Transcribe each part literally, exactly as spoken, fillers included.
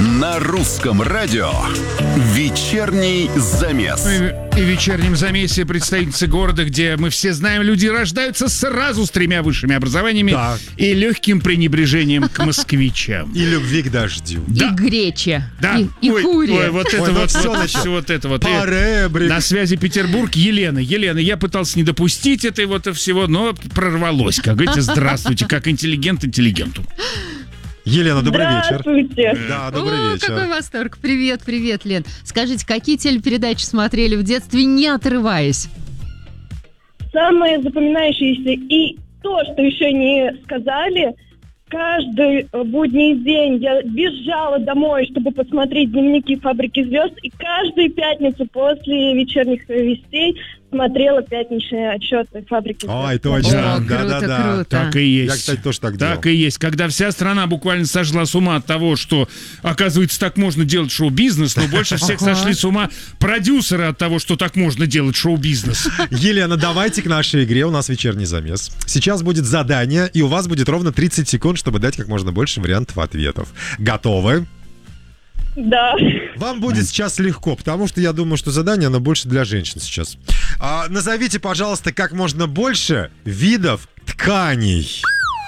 На русском радио вечерний замес. И в вечернем замесе представительницы города, где мы все знаем, люди рождаются сразу с тремя высшими образованиями Да. и легким пренебрежением к москвичам. И любви к дождю. Да. И гречи. Да. И, и Ой, кури. ой, вот это Ой, вот, вот всё вот, начало. всё вот это вот. Поребрик. На связи Петербург. Елена, Елена, я пытался не допустить этой вот всего, но прорвалось. Как говорите, здравствуйте, как интеллигент интеллигенту. Елена, добрый вечер. Здравствуйте. Да, добрый О, вечер. какой восторг. Привет, привет, Лен. Скажите, какие телепередачи смотрели в детстве, не отрываясь? Самое запоминающееся и то, что еще не сказали, каждый э, будний день я бежала домой, чтобы посмотреть «Дневники фабрики звезд», и каждую пятницу после вечерних вестей смотрела пятничные отчеты фабрики звезд. Ой, точно. О, Да, круто, да, да. круто. Так и есть. Я, кстати, тоже так делал. Так и есть. Когда вся страна буквально сошла с ума от того, что, оказывается, так можно делать шоу-бизнес, но больше всех Ага. сошли с ума продюсеры от того, что так можно делать шоу-бизнес. Елена, давайте к нашей игре. У нас вечерний замес. Сейчас будет задание, и у вас будет ровно тридцать секунд, чтобы дать как можно больше вариантов ответов. Готовы? Да. Вам будет сейчас легко, потому что я думаю, что задание, оно больше для женщин сейчас. А, назовите, пожалуйста, как можно больше видов тканей.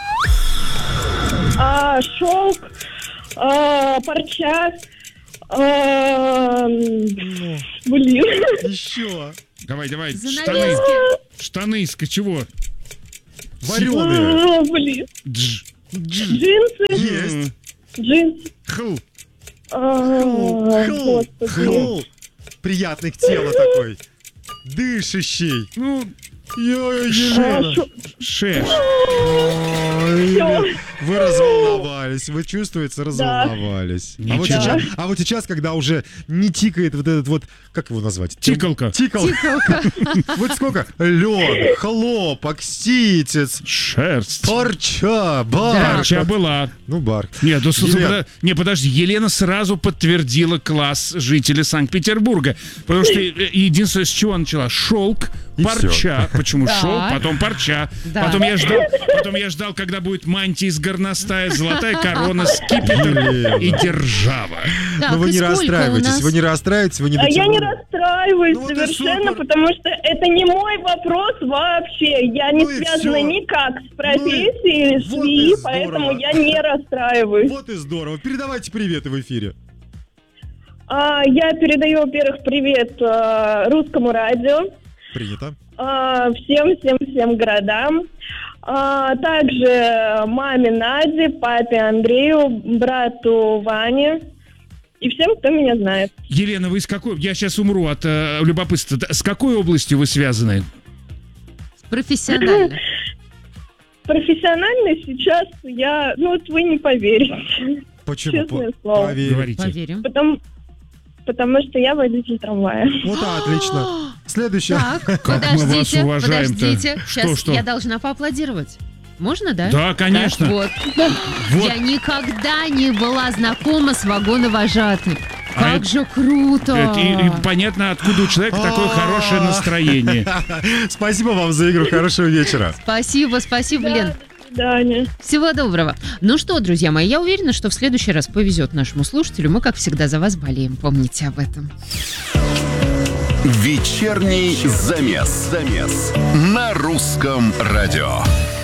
А, шелк, а, парча, а, м, блин. Еще. Давай, давай, штаны. Занавески. Штаны из чего? Вареные. А, блин. Дж. Джинсы. Есть. Джинсы. Хл. А, Хл. господи. Хл. Приятный к телу такой. Дышащий. Ну, Ё, А, Елена. шо- шеш. Ой, Всё. Вы разволновались, вы чувствуете, разволновались. А вот, Ничего. сейчас, а вот сейчас, когда уже не тикает вот этот вот, как его назвать? Тикалка. Тикалка. Вот сколько? Лед, хлопок, ситец, Шерсть. парча, бархат. Парча была. Ну, бар. Нет, ну, слушай, Елена. подо- не, подожди, Елена сразу подтвердила класс жителя Санкт-Петербурга. Потому что э, единственное, с чего она начала? Шелк, И парча. Почему Да. шелк, потом парча. Да. Потом я ждал, потом я ждал, когда будет мантия из горностая, золотая корона, скипетр Елена. и держава. Так, Но вы и не сколько у расстраивайтесь, нас? вы не расстраивайтесь, вы не А я не дотянули. расстраиваюсь Ну вот и совершенно, супер. потому что это не мой вопрос вообще. Я не Ну и связана всё. никак с профессией Ну и- вот швеи, и поэтому здорово. я не расстраиваюсь. Вот и здорово. Передавайте приветы в эфире. А, я передаю, во-первых, привет а, русскому радио, Принято. а, всем-всем-всем городам. А, также маме Наде, папе Андрею, брату Ване и всем, кто меня знает. Елена, вы из какой? Я сейчас умру от э, любопытства. С какой областью вы связаны? Профессионально. Профессионально сейчас я, ну вот вы не поверите, Почему? честное По- слово. поверь. Говорите. Поверим. Потому, потому что я водитель трамвая. Вот, а, отлично. Следующее. Так, Как мы вас подождите, уважаем-то. подождите. Что, Сейчас что? я должна поаплодировать. Можно, да? Да, конечно. Так, вот. Вот. Я никогда не была знакома с вагоновожатым. А Как это- же круто! Это И, и понятно, откуда у человека такое хорошее настроение. Спасибо вам за игру. Хорошего вечера. Спасибо, спасибо, Лен. До свидания. Всего доброго. Ну что, друзья мои, я уверена, что в следующий раз повезет нашему слушателю. Мы, как всегда, за вас болеем. Помните об этом. Вечерний замес. Замес. На русском радио.